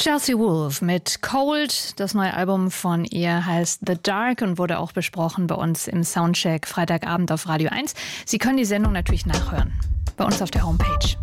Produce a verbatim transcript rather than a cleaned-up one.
Chelsea Wolfe mit Cold. Das neue Album von ihr heißt The Dark und wurde auch besprochen bei uns im Soundcheck Freitagabend auf Radio eins. Sie können die Sendung natürlich nachhören bei uns auf der Homepage.